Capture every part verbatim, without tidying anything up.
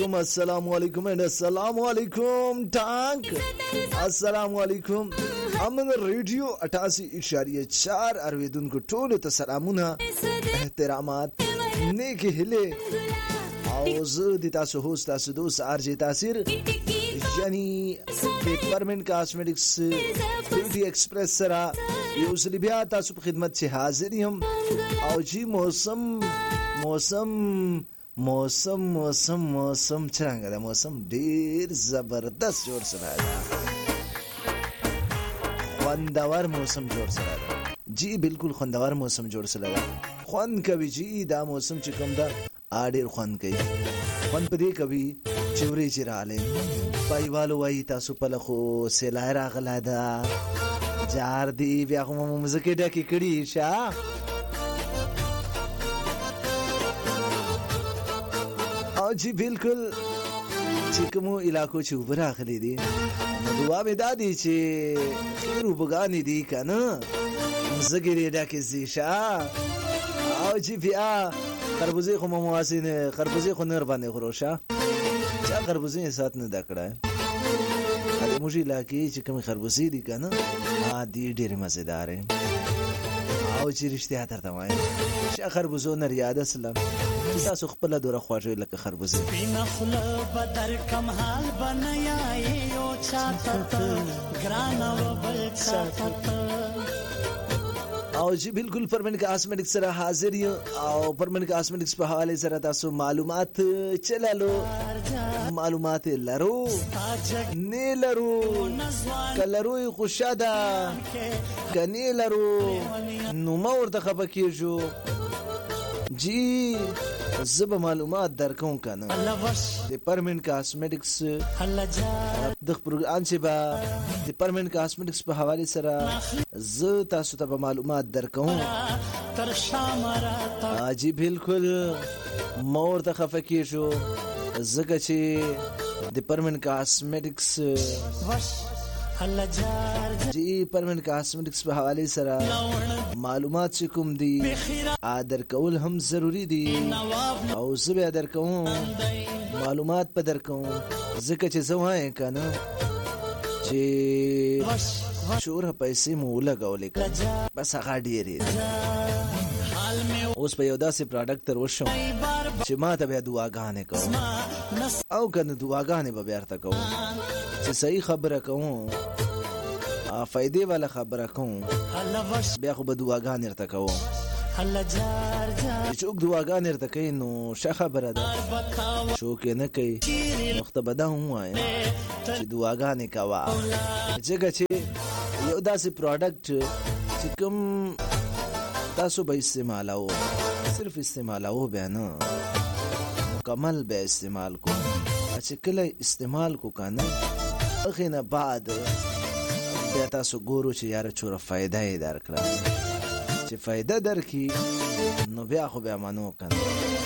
alaikum, assalamu alaikum and assalamu alaikum tank. Assalamu alaikum. Aman radio अठासी इशारिया चार अरवेदुन को टोलो तो सलामुना एहतरामात नेक हिले आउज़ दिता सुहोस तासुदोस आरजे तासिर यानी पेपरमेंट कॉस्मेटिक्स ब्यूटी एक्सप्रेस सरा यूसली भी आता सुप खिदमत से हाजिर हम आओ जी मौसम मौसम मौसम मौसम मौसम चरंगा दा मौसम ढेर जबरदस्त जोर से रहा खंदावर मौसम जोर से रहा जी बिल्कुल खंदावर मौसम जोर से लगा खन कभी जी दा मौसम चिकम दा आडेर खन कई खन पदे कभी चिवरे चिराले पाई वालो वाई तासु पलखो सेलायरा गलादा जार दी व्याखो ममज़के डा की कड़ी शा जी बिल्कुल चिकमो इलाको च उबरा खली दी दुआ में दादी चे खैर बगानी दी कना मज़के डा की ज़ीशा आओ जी बिया खरबूजे को ममुआसिन खरबूजे को नरबाने खरोशा चा खरबूजे साथ न दाकड़ा है अरे मुझे इलाके चिकम खरबूजे दी कना हाँ दी ढेर मज़ेदार है आओ जी रिश्ते आतर तमाए शा खरबूजो नर याद असलम किसा सुखपला दोरा ख्वाजो लक खरबूजे बिना खुला बदर कमाल बनाया ये ओ चाहता ग्राना वो बल चाहता आओ जी बिल्कुल परमेंट कॉस्मेटिक्स सरा हाजिर ही आओ परमेंट कॉस्मेटिक्स पे हवाले सरा तासु मालूमात चला लो मालूमात लरो ने लरो कलरो खुशादा कने लरो नुमा और तखबकी जो जी जब मालूमात दरकों का ना डिपार्टमेंट कॉस्मेटिक्स दख प्रोग्राम से बा डिपार्टमेंट कॉस्मेटिक्स पे हवाले सरा ज तासु तब मालूमात दरकों जी बिल्कुल मोर तखफकी जो जगची डिपार्टमेंट कॉस्मेटिक्स जी परमेंट कॉस्मेटिक्स पे हवाले सरा मालूमात से कुम दी आदर कौल हम जरूरी दी और जब आदर कहूँ मालूमात पर दर कहूँ जिक्र चीज़ों हैं का ना जी शोर पैसे मुँह लगाओ लेकर बस आगाड़ी रे उस पे योदा से प्रोडक्ट तरोशों चिमा तबे दुआ गाने को आओ करने दुआ गाने बब्यार तक कहूँ ची सही खबर कहूँ आ फायदे वाला खबर कहूँ ब्याह को बदुआ गाने तक कहूँ चौक दुआ गाने तक कहीं नो शाखा बरदा शौक न कहीं वक्त बदा हुआ है ची दुआ गाने का वाह जगह ची योदा से प्रोडक्ट चिकम तासु बे इस्तेमाल आओ सिर्फ इस्तेमाल आओ बयाना मुकम्मल बे इस्तेमाल को अच्छे कल इस्तेमाल को काना अखिना बाद बेटा सु गोरो ची यार चोरा फायदा ही दार करा ची फायदा दर की नो ब्या खो ब्या मानो काना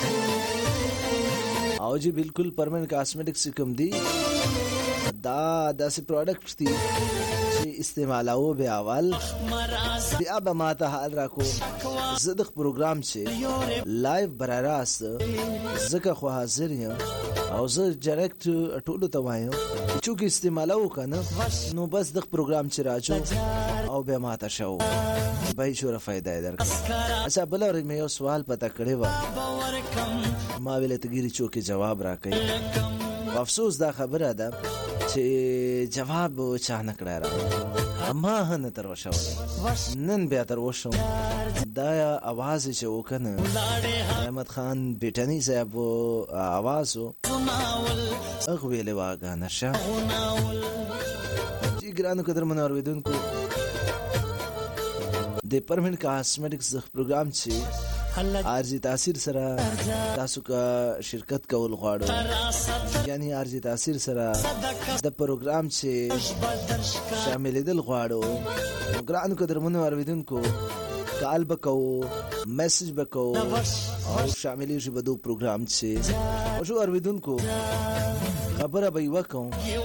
आओ जी बिल्कुल परमेंट कॉस्मेटिक्स से कम दी दा दा से प्रोडक्ट्स थी इस्तेमाल आओ बे अवल बे अब माता हाल रखो ज़दक प्रोग्राम से लाइव बरारास ज़का ख्वा हाजिर हैं और ज़ डायरेक्ट टोलो तवायो चूँकि इस्तेमाल आओ का ना नो बस दक प्रोग्राम से राजो और बे माता शाओ भाई शोरा फायदा है दर अच्छा बला और मैं यो सवाल पता करे वा माविले तगिरी चौके जवाब राके अफसोस दा खबर आदा चे जवाब चाहना कड़ा रहा अम्मा हन तरवशा नन बेहतर वशो दाया आवाज़ चे वो कन अहमद खान बेटनी से अब आवाज़ हो अगवेले वागा नशा जी ग्रानो कदर मनार विदुन को दे परमेंट कॉस्मेटिक्स प्रोग्राम चे आरजी तासीर सरा तासु का शिरकत का उल्गाड़ो यानी आरजी तासीर सरा द प्रोग्राम से शामिल दिल गाड़ो ग्रान को दरमनो अरविदन को काल बको मैसेज बको और शामिल shi बदो प्रोग्राम से और जो अरविदन को खबर अबई वको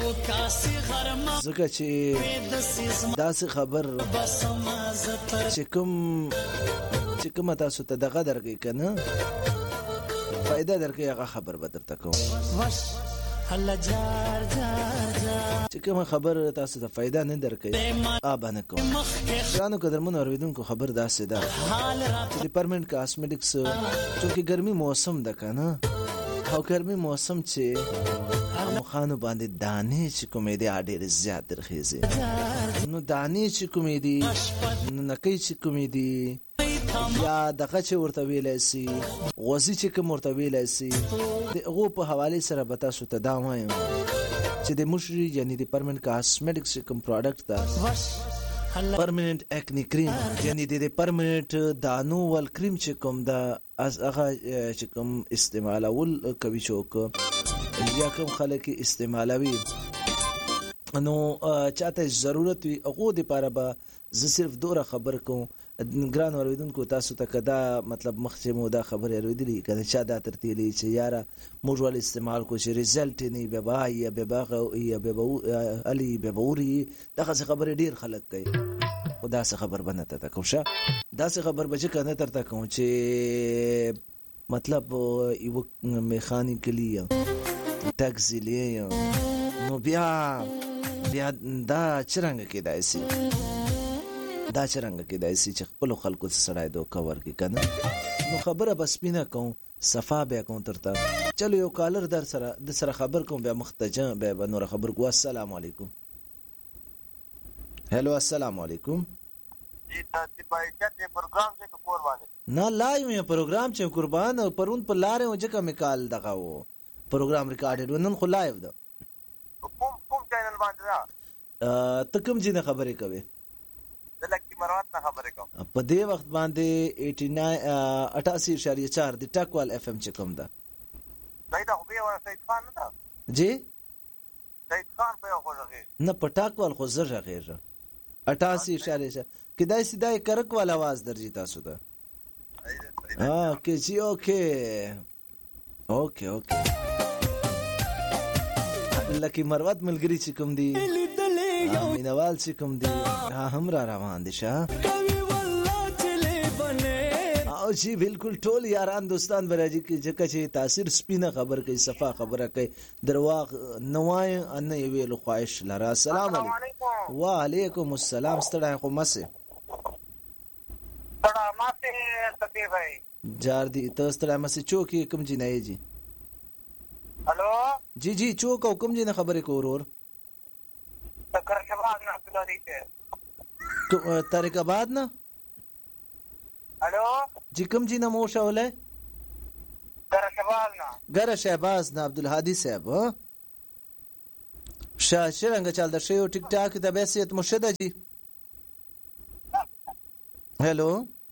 जका चे दास खबर चिकम चिकम तासु त दगा दरगे कना फायदा दरगे आगा खबर बदर तको چې کوم خبر تاسو ته فائدہ نه درکوي آب نه کوم ځانو قدرمن اوریدونکو خبر داسې ده ډپارټمنټ کاسمیټکس چې ګرمي موسم ده کنه او ګرمي موسم چې مخانو باندې دانې چې کومې دي اډېر زیات درخېږي نو دانې چې کومې دي نو نکې چې کومې دي یا دغه چې ورته ویلای سي غوزي چې کوم ورته ویلای سي د هغو په حواله سره به تاسو ته دا وایم چې د مشري یعنی د پرمننت کاسمیټکس کوم پروډکټ ده پرمننت اکنی کریم یعنی د پرمننت دانو ول کریم چې کوم ده هغه چې کوم استعمالول کوي چوک یا کوم خلک استعمالوي نو چاته ضرورت وي هغه د پاره به زه صرف دوره خبر کوم ګران اوریدونکو تاسو ته کدا مطلب مخکې مو دا خبره اوریدلې کله چې دا ترتیلې چې یاره موږ ول استعمال کو چې رزلټ نه به بای یا به باغ یا به علي به بوري دغه خبره ډیر خلک کوي خدا څخه خبر بنته تا کومشه دا څه خبر بچ کنه ترته کوم چې مطلب یو میخانیکلی ټاکسیلی نو بیا بیا دا چرنګ کې دایسي دا چرنګ کې دایسي چې خپل خلکو سره دو کور کې کنه نو خبره بس پینه کوم صفا به کوم ترته چلو یو کالر در سره د سره خبر کوم بیا مختجه به نور خبر کو السلام علیکم हेलो अस्सलाम वालेकुम जी ताती भाई क्या प्रोग्राम से कुर्बान ना लाइव में प्रोग्राम से कुर्बान और पर उन पर ला रहे हो जगह में काल दगा वो प्रोग्राम रिकॉर्डेड वन को लाइव द कुम कुम चैनल बांध रहा तकम जी ने खबरें कबे लकी मरवात ना खबरें कब په دې وخت باندې अठासी इशारिया चार د ټاکوال اف ام چې کوم ده دای دا خو به ور سید خان نه جی سید خان په خو ځای نه په ټاکوال خو زر غیره अठासी इशारे کدای سیدای کرک والا आवाज درځي تاسو ته ها کې جی اوکے اوکے اوکے لکه مروت ملګری چې کوم دی مینوال چې کوم دی ها هم را روان دي شه او جی بالکل ټول یاران دوستان براجي کې ځکه چې تاثیر سپینه خبر کوي صفا خبره کوي درواغ نوای ان ویلو خواهش لرا السلام علیکم وعلیکم السلام ستړی خو مسه ستړی ماته ستې بھائی جار دی ته ستړی مسه چوکي کوم جی نه جی هالو جی جی چوک او کوم جی نه خبرې کو ورور تکر شباب نه بلاري ته طریق آباد نه هالو جی کوم جی نه مو شاوله ګر شهباز نه ګر شهباز نه عبدالهادي صاحب ها شاشرنګ چل د شیو ټیک ټاک د بیسیت مرشد جی हेलो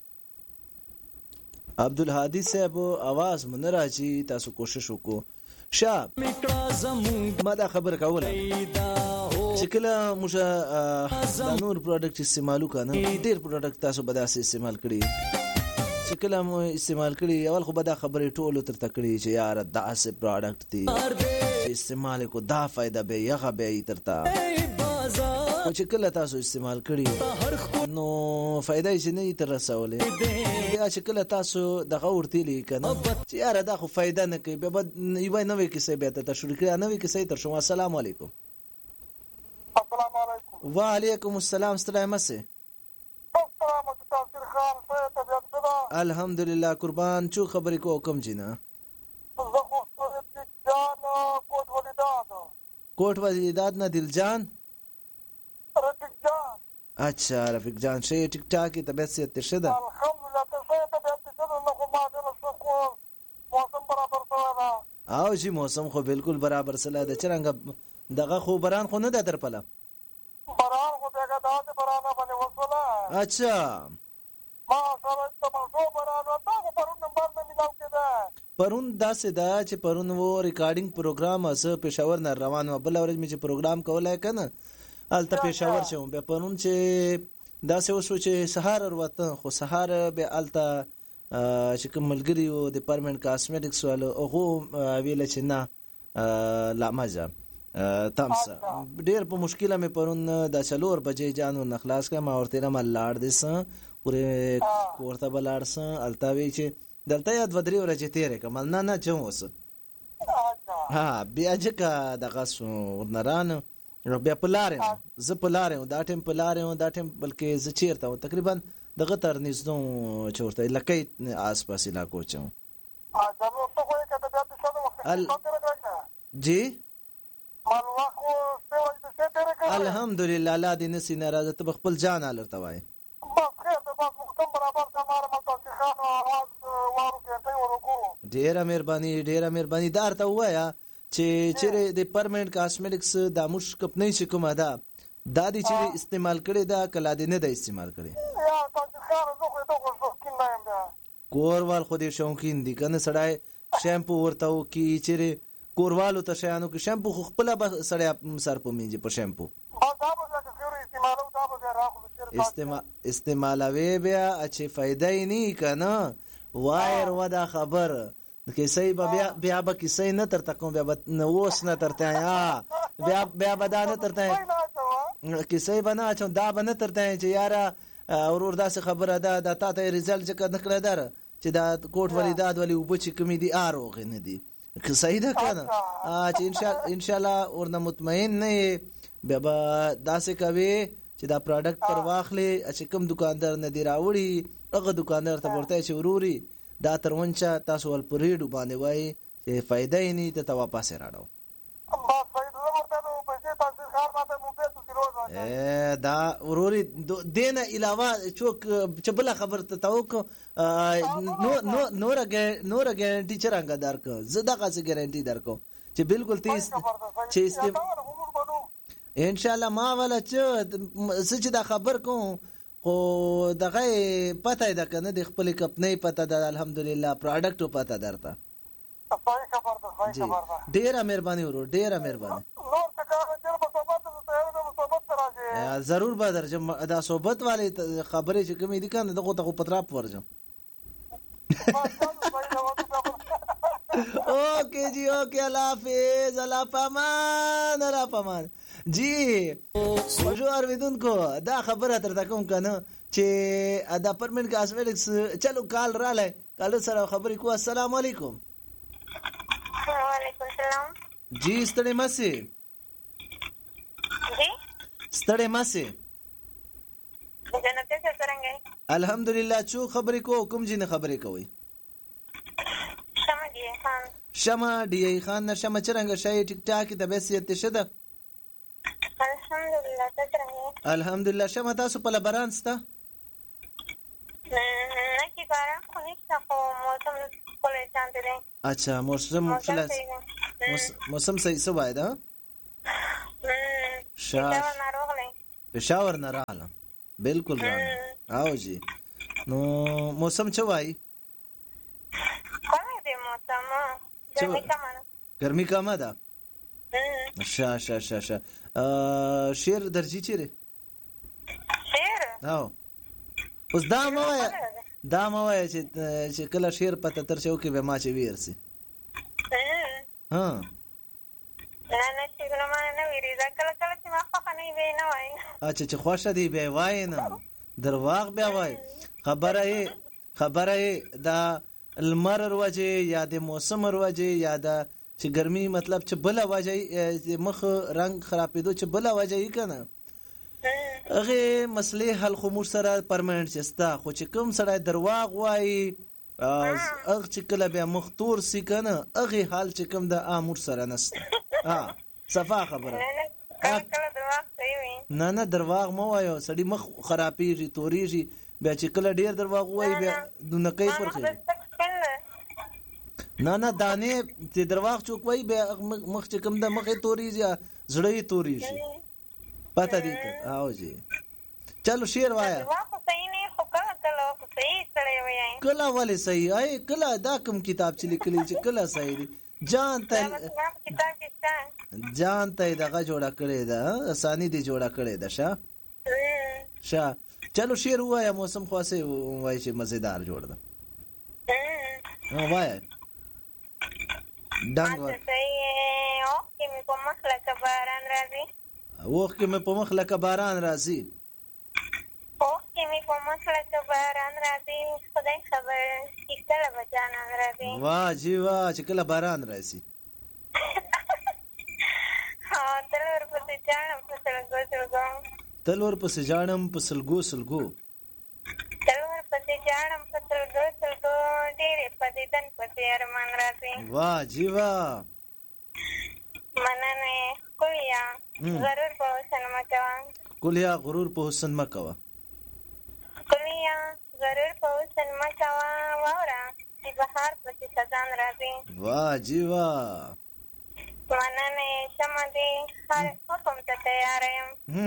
عبدالهادي صاحب आवाज من راځي تاسو کوشش وکړو شاب ما دا خبر کوله چې کله موږ د نور پروډکټ استعمالو کنه ډیر پروډکټ تاسو به داسې استعمال کړی چې کله مو استعمال کړی اول خو به دا خبرې ټولو تر تکړی چې یار داسې پروډکټ دی استعمال کو دا فائدہ به یغه به ترتا او چې کله تاسو استعمال کړی نو فائدہ یې نه تر رسولې یا چې کله تاسو دغه ورته لیکنه چې یار دا خو فائدہ نه کوي به یو نوې کیسه به ته شروع کړه نوې کیسه تر شو السلام علیکم السلام علیکم وعلیکم السلام ستړی مسه السلام تاثیر خان څه طبيعت ده الحمدلله قربان چو خبرې کو کوم جنا زه خو جان کوټ ولیداد کوټ ولیداد نه دل جان رفیق جان اچھا رفیق جان شي ټیک ټاک ته به څه تشه ده الحمدلله ته څه طبيعت ده نو خو ما ده نو خو موسم برابر سره او جی موسم خو بالکل برابر سره ده چرنګ دغه خو بران خو نه ده تر پله بران خو دغه داسې بران باندې وصله اچھا ما سره ته مزو بران تا خو پرون نمبر نه ملاو کېده پرون داسې دا چې پرون وو ریکارډینګ پروګرام اس پېښور نه روان و بل ورځ مې چې پروګرام کولای کنه الته پېښور شوم به پرون چې داسې وشو چې سهار وروته خو سهار به الته چې کوم ملګری وو د ډپارټمنټ کاسمیټکس والو هغه ویل چې نه لا مزه تامسه ډیر په مشکله مې پرون د چلور بجې جانو نخلاص کړم او ورته ما لاړ دس پورې کوړه بلاړس الته وی چې دلته یاد ودري ورځې تیرې کمل نه نه چوس اچھا ها بیا ځکه دغه سو ورنران بیا په لارې وم. زه په لارې وم دا ټیم په لارې وم دا ټیم بلکې زه چېرته وم تقریبا دغه تر نږدې وم چې ورته لکۍ آس پاس علاقو چې وم. اچھا نو څه وایي که د بیا د شاده وخت ال- کې تېره کړه که جی مال وخت خو شپې ورځې د شپې تېرې کړې الحمدلله الله دې نسي ناراضه ته به خپل جان هلته وایې. بس خیر دی بس موسم برابر که ماره متاسې خان آواز وارو ګنټۍ ور وګورو ډیره مهرباني ډیره مهرباني دا ورته ووایه چې چیرې د پرمننټ کاسمیټکس دا موږ کمپنۍ چې کومه ده دا دې چیرې استعمال کړې ده که لا دې نه ده استعمال کړې یا تاسې خان زه خو د خو شوقین نه یم بیا کوروال خو دې شوقین دي که نه سړی شیمپو ورته وکړي چیرې کوروالو ته شیانو کې شیمپو خو خپله به سړی سر په مینځي په شیمپو بس دا به بیا که خیر استعمالو دا به بیا راخلو چېرې استعمال استعمالوي بیا چې فایده یې نه که نه وایر و دا خبر کیسې به بیا بیا به کیسې نه ترته کوم بیا به نه اوس نه ترته یا بیا بیا به دا نه ترته کیسې به نه اچوم دا به نه ترته چې یاره ورور داسې خبره ده دا تا ته رزلټ چې نه کړی در چې دا کوټ ولیداد ولی اوبه چې کومې دي آروغې نه دي که صحیح ده که نه چې انشاءالله ورنه مطمئن نه یې بیا به داسې کوې چې دا پروډکټ پر واخلې چې کوم دکاندار نه دی راوړي هغه دکاندار ته ورته چې وروري دا ترونچه تاسو ول په ریډو باندې وایي چې فایده یې نه ته ته واپس یې راړو بس صحیح ده زه ورته نو پیسې تاسې خان ماته مو پیسو چې روز دا وروري دې نه علاوه چوک چې بله خبر ته ته وکړو نوره نوره ګارنټي چې رنګه درکړه زه دغسې ګارنټي درکړم چې بالکل ته چې انشاءالله ما والا چې زه چې دا خبر کوم خو دغه پته ده که نه د خپلې کمپنۍ پته ده الحمدلله پروډکټو پته درته صحیح خبر ده صحیح خبر ده ډېره مهرباني ورور ډېره مهرباني نور څه کار دی چېرې به صحبت ته زه تیار یم صحبت ته راځې ضرور به درځم دا صحبت والې خبرې چې کومې دي که نه دغو ته خو په طرف ورځم اوکے جی اوکے اللہ حافظ اللہ پامان اللہ پامان جی وجو ارویدون کو دا خبره تر کوم کنه چې دا پرمنټ کاسمیټکس چلو کال رااله کال سره خبرې کو السلام علیکم وعلیکم السلام جی ستړي ماسي جی ستړي ماسي جناب څه څنګه الحمدلله چو خبرې کو کوم جن خبرې کوي شمع دی خان شمع دی خان نه شمع چرنګ شای ټیک ټاک د بیسیت شده الحمدلله څنګه الحمدلله شمع تاسو په لبران ستا نه کی باران خو نشته خو موسم کولای شانته دی اچھا موسم خلاص موسم صحیح سوای دا شاور ناروغلی پېښور نه رااله بالکل رااله او جی نو موسم څه وای کومه دی موسم ګرمي کمه ګرمي کمه ده شا شا شا شا شیر درجی چیرې شیر او اوس دا مو وای دا مو وای چې چې کله شیر پته تر شو کې به ما چې ویرسي ها نه نه چې ګلو ما نه ویری دا کله کله چې ما خو نه وی نه وای اچھا چې خوښه دی به وای نه درواغ بیا وای خبره ای خبره ای دا المر وروجه یا د موسم وروجه یا د چې ګرمي مطلب چې بل وجه مخ رنگ خرابېدو چې بل وجه یې کنه هغه مسلې حل خو مور سره پرمننټ چستا خو چې کوم سره درواغ وای هغه چې کله بیا مختور سی کنه هغه حال چې کوم د امور سره نسته ها صفا خبره نه نه درواغ مو وایو سړی مخ خرابېږي تورېږي بیا چې کله ډیر درواغ وای بیا د نکې پرخې نه نه دانه چې درواغ چوک وای بیا مخ چې کوم د مخې تورېږي زړې تورېږي پته دی او جی چلو شیر وایا کله ولی صحیح آئی کله دا کم کتاب چې لیکلی چې کله صحیح دی جان ته جان ته دغه جوړه کړې ده اسانی دی جوړه کړې ده شا شا چلو شیر وایا موسم خاصه وای چې مزیدار جوړ ده نو وای ډنګ وای او کې مې په مخ لکه باران راځي وخت کې مې په مخ لکه باران راځي او کې مې په مخ لکه باران راځي خدای خبر چې کله به جانان راځي واه جی واه چې کله باران راځي تل ورپسې ژاړم په سلګو سلګو تل ورپسې ژاړم په سلګو سلګو ډېرې په دیدن پسې ارمان راځي. واه جی واه. مننه ښکلیا غرور په حسن مه کوه. ښکلیا غرور په حسن مه کوه. ښکلیا غرور په حسن مه کوه واوره چې بهار پسې خزان راځي. واه جی واه. مننه شمه دې هر حکم ته تیاره یم.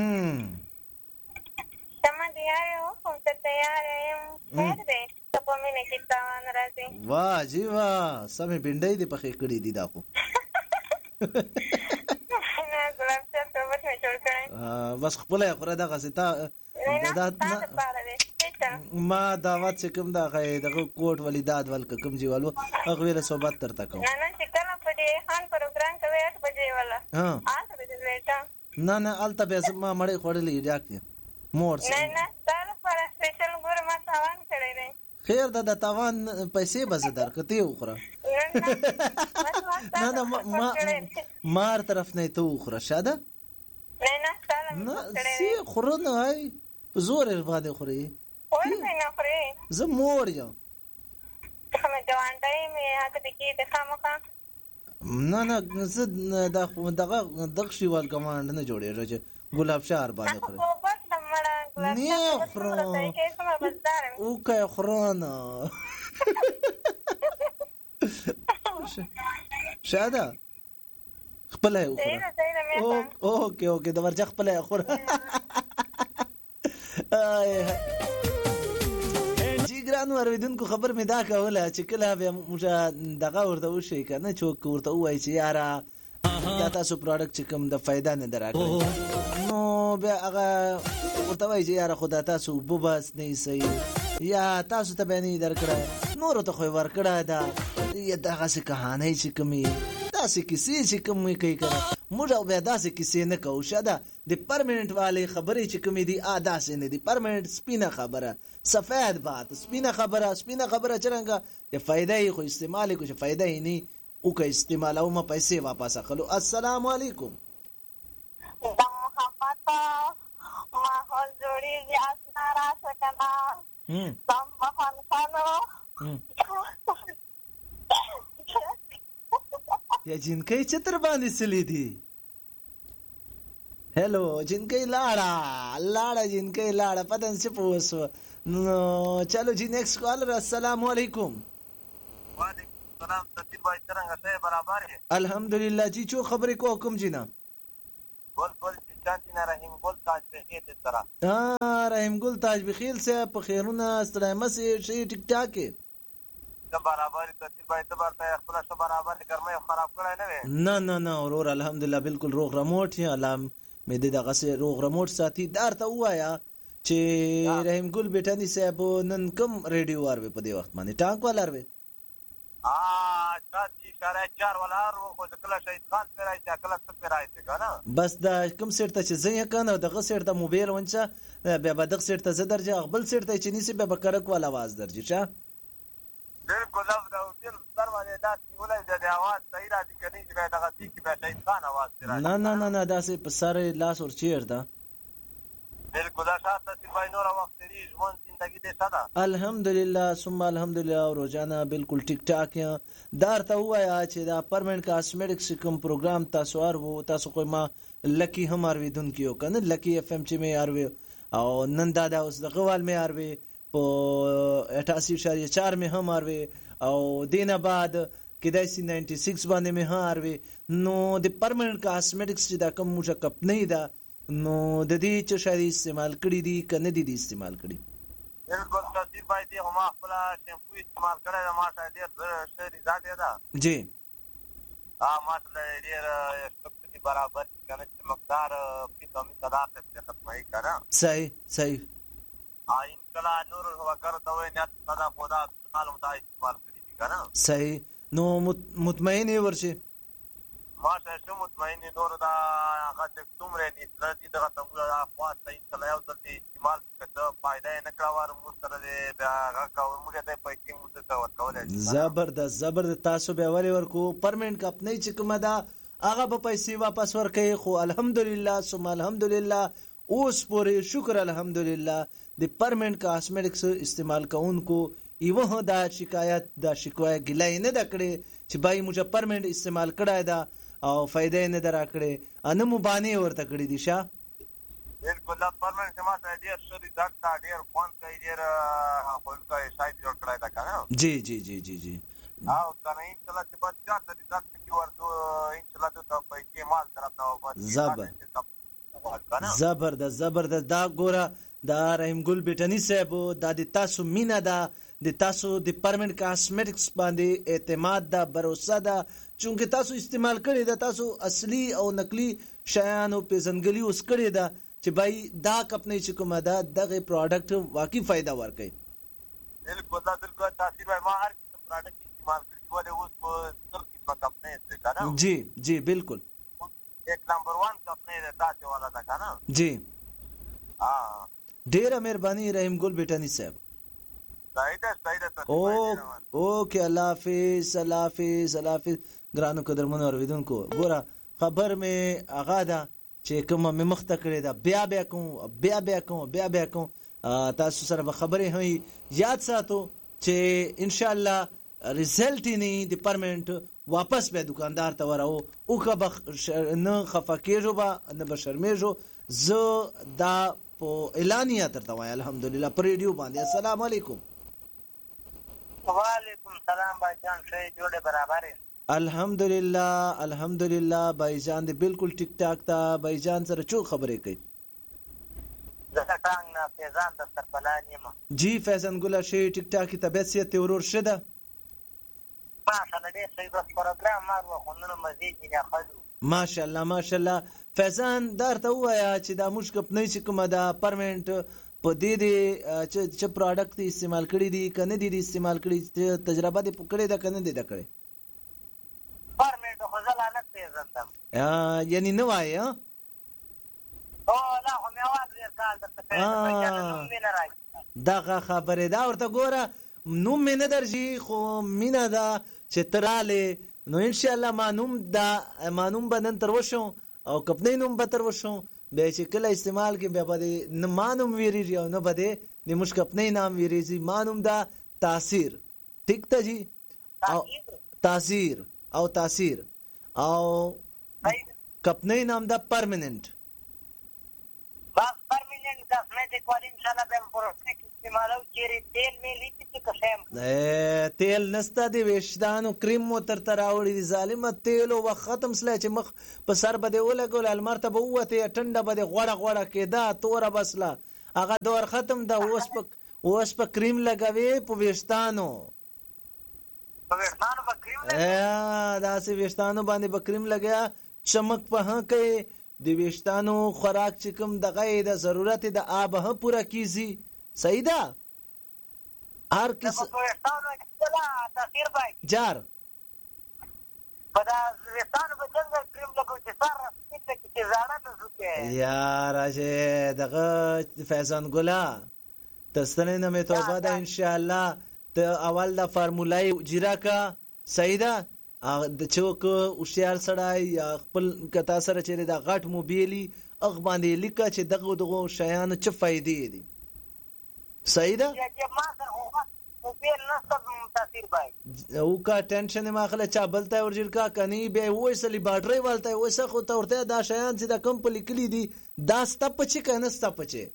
شمه دې هر حکم ته تیاره یم. خیر دی که په مینه کې تاوان راځي. واه جی واه. سمې بینډۍ دې پخې کړي دي دا خو. نه ګلاب صاحب صحبت مې جوړ کړی. بس خپله یې خوره دغسې تا ما دعوت چې کوم دغه دغه کوټ ولي داد ول که کوم جیوالو هغه ویله صحبت درته کوم. نه نه چې کله په دې خان پروګرام کوي اته بجې والا هلته به دې لیټه. نه نه هلته بیا ما مړۍ خوړلې ډاک دی مور. نه نه ستا لپاره سپیشل ګوره ما تاوان کړی دی. خیر ده د تاوان پیسې به زه درکړه ته یې وخوره. نه نه مار طرف نه یې ته وخوره شاده. نه نه ستا نه سی خوره نه هی په زور یې باندې خورې. خور مې نه خورې. زه مور یم. څه مې ګاونډی مې هغه دې کېږي خامخا. نه نه زه دغه دغه شیوال کمانډ نه جوړېږه چې ګلاب شهر باندې خورې. نه خورم اوکه یې خوره نه. شاده خپله یې وخوره. اوکې اوکې د ورجه خپله یې خوره. جی ګرانو اورېدونکو خبر مې دا کوله چې کله بیا موږ دغه ورته وشي که نه چې ورته ووایي چې یاره دا تاسو پروډکټ چې کوم د فایده نه ده راکړی نو بیا هغه ورته وایي چې یاره خو دا تاسو اوبه بس نه ایسئ یا تاسو ته بیا نه یې درکړی نورو ته خو یې ورکړی ده یا دغسې کهانۍ چې کومې داسې کیسې چې کوم کوي که نه موږ او بیا داسې کیسې نه کوو شاده د پرمننټ والې خبرې چې کومې دي آ داسې نه دي پرمننټ سپینه خبره سفید بات سپینه خبره سپینه خبره څرنګه چې فایده یې خو استعمال یې کو چې فایده یې نه وکړه استعمال او ما پیسې واپس اخلو. السلام علیکم. د محبت ماحول جوړېږي اسنا راشه که نه سم بخنسانو یا جنکۍ چتر باندې سلی دي. هلو جنکۍ لاړه لاړه جنکۍ لاړه پته نه څه په وسوه. نو چلو جی نیکسٹ کالر. السلام علیکم. وعلیکم السلام. سفیر بھائی څرنګه ته برابر یې؟ الحمدلله جی چو خبرې کو کوم جی نه ګل ګل چانتی نه رحیم ګل تاج بخیل سره. ها رحیم ګل تاج بخیل سے په خیرونه ستړی مسې شي ټیک ټاک برابر سفیر بھائی ته ورته خپل څه برابر ګرمه خراب کړای نه وي. نه نه نه ورور الحمدلله بالکل روغ رموټ یا علام مې د دغه سه روغ رموټ ساتي دارته وایا چې رحیم ګل بیٹانی صاحب نن کم ریډیو وار په دې وخت باندې ټانک ولر وي ا چې شارع چار ولار خو کله شهید خان پر راځي کله څه پر راځي کنه بس دا کوم سیټ ته چې زه کنه دغه سیټ ته موبایل ونچا بیا به دغه سیټ ته زه درځه خپل سیټ ته چې نسی به بکرک ول आवाज درځي چا بالکل دا د دې سر باندې دا ولې د आवाज صحیح راځي کني چې دغه چې به شهید خان आवाज راځي. نه نه نه نه دا سه په سره لاس ور چیر ده بالکل دا شاته چې په نور وخت لري ژوند زندگی دې ساده الحمدلله ثم الحمدلله روزانه بالکل ټیک ټاک یا دارته وایا چې دا پرمننٹ کاسمیټکس کوم پروګرام تاسو ار وو تاسو کوم ما لکی هم ارویدون کیو کنه لکی اف ام چې مې اروي او نن دا دا اوس د غوال مې اروي په اٹھاسی اشاریه چار مې هم اروي او دینه بعد کدای سي نائنٹی سکس باندې مې هم اروي. نو د پرمننٹ کاسمیټکس چې دا کوم موږ کپ نه دا نو د دې چې شاید استعمال کړی دي کنه دي دي استعمال کړی. بالکل تصویر باید دی هم خپل شیمپو استعمال کړی ما ته ډیر ښه رضایت ده جی ا ما ته ډیر شپږ برابر کنه چې مقدار په کمی صدا ته ختمای کړه صحیح صحیح ا ان کلا نور هو کړه ته نه صدا خدا معلوم دا استعمال کړی کنه صحیح. نو مطمئن ورشي ما ته شو مطمئن نور دا هغه چې څومره دي چې دغه تمول خاص ته انشاءالله یو ځل استعمال کړه فائدہ نه کاوه موږ سره دا هغه کاوه موږ ته پیسې موږ ته ورکول زبردست زبردست تاسو به ولې ورکو پرمننٹ کپ نه چې کومه دا هغه به پیسې واپس ورکړي خو الحمدلله ثم الحمدلله اوس پورې شکر الحمدلله د پرمننٹ کاسمیټکس استعمال کوونکو یوه دا شکایت دا شکوای ګلای نه د کړې چې بای موږ پرمننٹ استعمال کړای دا او فائدې نه درا کړې ان مو باندې ورته کړې دي شا بالکل دا پرمننٹ ما ته ډیر شری ډاکټر ډیر فون کوي ډیر خپل کوي سایت جوړ کړای دا کنه جی جی جی جی جی او کنه ان شاء الله چې بس چاته دي ځکه چې ورته ان شاء الله ته پیسې مال طرف نه وبس زبر زبردست زبردست دا ګوره دا رحیم ګل بیٹنی صاحب دا د تاسو مینا دا د تاسو د پرمننٹ کاسمیټکس باندې اعتماد دا باور دا چونکه تاسو استعمال کړی دا تاسو اصلي او نقلي شیانو پیژنګلی اوس کړی دا چې بای دا کپنې چې کومه دا دغه پروډکټ واقعي فائدہ ورکړي بالکل دا بالکل تاثیر ما هر قسم پروډکټ استعمال کړی ولې اوس په ټول قسمه کپنې څه کنه جی جی بالکل ایک نمبر ون کپنې ده تاسو والا دا کنه جی ها ډیره مهرباني رحیم ګل بیٹانی صاحب سایده سایده او اوکې الله حافظ الله حافظ الله حافظ ګرانو قدرمنو اوریدونکو ګوره خبر مې اغا دا چې کومه مې مخته کړې ده بیا بیا کوم بیا بیا کوم بیا بیا کوم تاسو سره به خبرې هي یاد ساتو چې ان شاء الله رزلټ نه د پرمننٹ واپس به دکاندار ته ورو او که نه خفکیږو با نه به شرمېږو زه دا په اعلانیه ترته وای الحمدلله پر ریډیو باندې السلام علیکم وعلیکم السلام بھائی جان شې جوړه برابر الحمدلله الحمدلله بھائی جان دې بالکل ټیک ټاک تا بھائی جان سره چو خبرې کوي زه څنګه نه فیضان د سرپلان یم جی فیضان ګل شي ټیک ټاک طبيعت سي ته ورور شده ماشاءالله دې صحیح بس پروګرام مارو خونونو مزید نه خلو ماشاءالله ماشاءالله فیضان درته وایا چې دا مشکپ نه چې کومه دا پرمننٹ په دې دې چې پروډکټ استعمال کړی دي کنه دي استعمال کړی تجربه دې پکړې ده کنه دې ده کړې پرمننٹ خو زلانه پیژندم یعنی نو وای ها او لا خو مې اول یې کال درته دا خبره دا ورته ګوره نوم مې نه درځي خو مینا دا چې تراله نو ان شاء الله مانوم دا مانوم بنن تر وشو او کپنې نوم به تر وشو به چې کله استعمال کې به بده نه مانوم ویریږي او نه بده د مشکپنې نام ویریږي مانوم دا تاثیر ٹھیک ته جی او تاثیر او تاثیر او کپنې نام دا پرمننٹ بس پرمننٹ کاسمیټک والی ان شاء الله به پروډکټ استعمالو چیرې تیل مې لیکي چې کشم تیل نستا دی وشدانو کریم مو تر تراوړي دي ظالمه تیل او ختم سلا چې مخ په سر بده ولګول المرته به وته ټنډه بده غوړه غوړه کېدا توره بسلا هغه دور ختم دا اوس په اوس په کریم لګوي په وشتانو په وشتانو په کریم لګا دا سي وشتانو باندې په کریم لګیا چمک په ها کوي د وشتانو خوراک چې کوم دغه د ضرورت د آب هم پورا کیږي صحیح ده هر کس تاثیر بای جار پدا وستانو په څنګه کریم لګو چې سر رسېږي چې زړه نه زوکه یار اجه دغه فیضان ګلا تستنه نه مې توبه ده ان شاء الله ته اول د فارمولای جیرا کا صحیح ده د چوک اوشیار سړی یا خپل کتا سره چیرې د غټ موبایلی اغ باندې لیکه چې دغه دغه شیان څه فائدې دي صحیح ده موبایل نسته تاثیر بای او کا ټینشن ما خله چا بلته ورجل کا کني به وېسلی باټري والته وېسه خو تورته دا شیان چې د کمپنی کلی دي دا ستپ چې کنه ستپ چې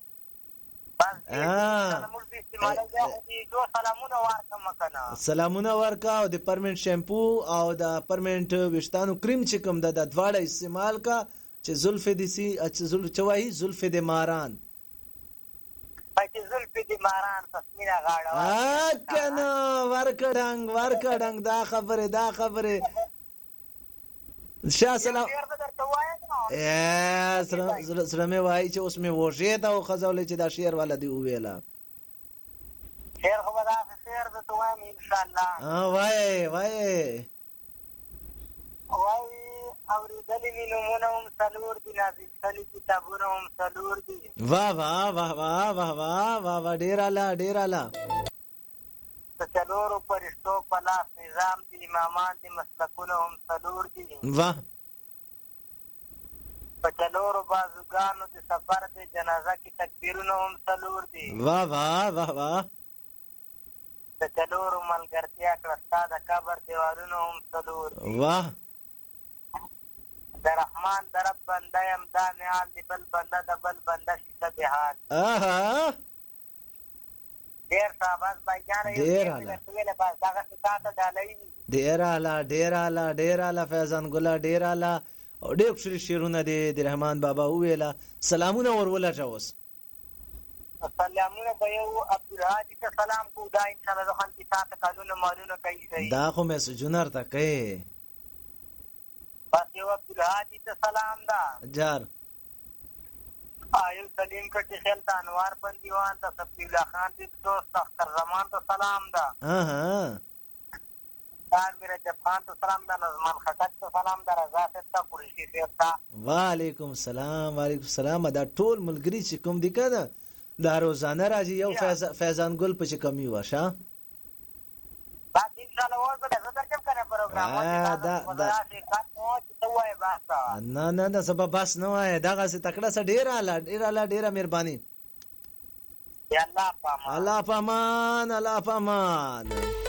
سلامونه ورکا او د پرمننٹ شیمپو او د پرمننٹ وشتانو کریم چې کوم د دواړه استعمال کا چې زلف دي سي چې زلف چوي زلف د ماران چې زلف د ماران تسمیره غاړه ا کنه ورکړنګ ورکړنګ دا خبره دا خبره شاه سلام ا سره سره مې وای چې اوس مې وژه دا او خزولې چې دا شعر والا دی ویلا شعر خو دا شعر د توام ان شاء الله ا وای وای وای اوریدلې نمونه هم څلور دي نازل شوي کتابونه هم څلور دي واه واه واه واه واه واه واه ډیر اعلی ډیر اعلی څلور پرشتو په لاس نظام دي امامان دي مسلکونه هم څلور دي واه په څلورو بازوګانو د سفر د جنازه کې تکبیرونه هم څلور دي. واه واه واه واه. د څلورو ملګرتیا کړه ستا د قبر دیوالونه هم څلور دي. واه. د رحمان د رب بنده یم دا مې حال د بل بنده د بل بنده شیشه د حال. آها ډېر صاحباز بایجانه یو ډېر څه اعلی. درته ویلې بس دغسې تا ته ډالۍ وي. ډیر اعلی ډیر اعلی ډیر اعلی فیضان ګله ډیر اعلی او ډېر ښکلي شعرونه دي د رحمان بابا وویله. سلامونه ور ولټه اوس. سلامونه به یو عبدالهادي ته سلام کوو. دا انشاءالله د خان چې تا ته کلونه مالونه کوي صحیح. دا خو میسجونه ورته کوې. بس یو عبدالهادي ته سلام ده. جار آیل سلیم کټي خیل ته انوار بندیوان ته صفی الله خان دې دوست اختر زمان ته سلام ده. اها دار میرا جب خان ته سلام ده. نظمان خټک ته سلام ده. رضا صاحب ته قریشي صاحب ته وعلیکم السلام وعلیکم السلام. دا ټول ملګري چې کوم دي که نه دا روزانه راځي یو فیضان ګل په چې کمی وشه. بس انشاءالله اوس به زه درکم که نه پروګرام نه نه نه سبا بس نه وایه دغسې تکړه څه ډېر اعلی ډېر اعلی ډېره مهرباني. الله په امان الله په امان الله په امان.